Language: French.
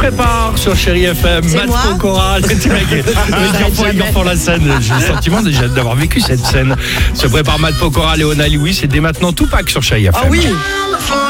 prépare sur Chéri FM. C'est Matt moi Pokora, il enfant la scène. J'ai le sentiment déjà d'avoir vécu cette scène. Se prépare Matt Pokora, Léona Lewis et dès maintenant Tupac sur Chéri FM. Ah oui.